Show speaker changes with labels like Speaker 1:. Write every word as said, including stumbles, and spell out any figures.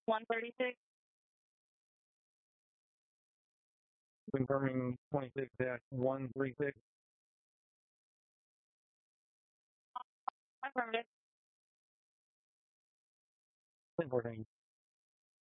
Speaker 1: one thirty-six.
Speaker 2: Confirming twenty-six dash one thirty-six.
Speaker 1: Affirmative.
Speaker 2: ten fourteen.